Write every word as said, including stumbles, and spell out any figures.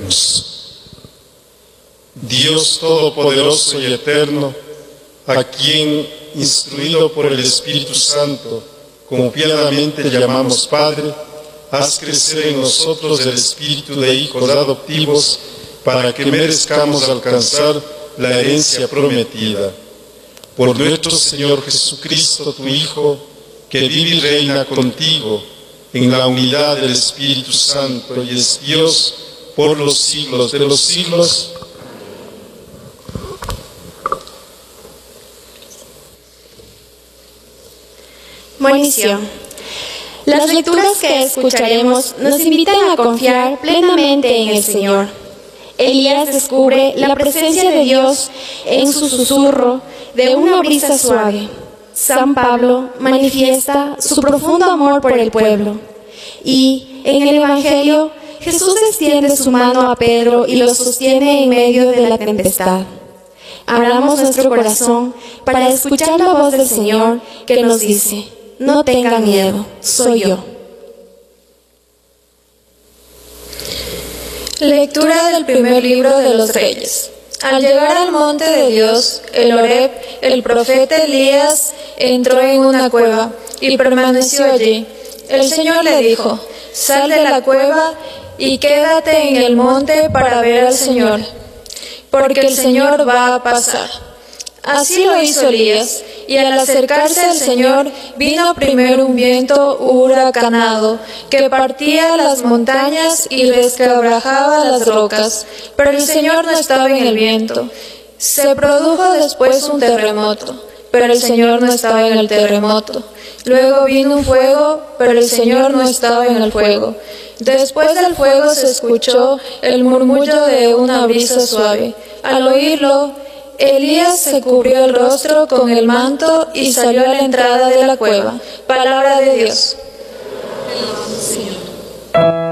Oremos. Dios Todopoderoso y Eterno, a quien, instruido por el Espíritu Santo, confiadamente llamamos Padre, haz crecer en nosotros el espíritu de hijos adoptivos para que merezcamos alcanzar la herencia prometida. Por nuestro Señor Jesucristo, tu Hijo, que vive y reina contigo en la unidad del Espíritu Santo y es Dios por los siglos de los siglos. Monición. Las lecturas que escucharemos nos invitan a confiar plenamente en el Señor. Elías descubre la presencia de Dios en su susurro de una brisa suave. San Pablo manifiesta su profundo amor por el pueblo. Y en el Evangelio, Jesús extiende su mano a Pedro y lo sostiene en medio de la tempestad. Abramos nuestro corazón para escuchar la voz del Señor que nos dice: no tengan miedo, soy yo. Lectura del primer libro de los Reyes. Al llegar al monte de Dios, el Horeb, el profeta Elías entró en una cueva y permaneció allí. El Señor le dijo: sal de la cueva y quédate en el monte para ver al Señor, porque el Señor va a pasar. Así lo hizo Elías, y al acercarse al Señor vino primero un viento huracanado que partía las montañas y resquebrajaba las rocas, pero el Señor no estaba en el viento. Se produjo después un terremoto, pero el Señor no estaba en el terremoto. Luego vino un fuego, pero el Señor no estaba en el fuego. Después del fuego se escuchó el murmullo de una brisa suave. Al oírlo, Elías se cubrió el rostro con el manto y salió a la entrada de la cueva. Palabra de Dios.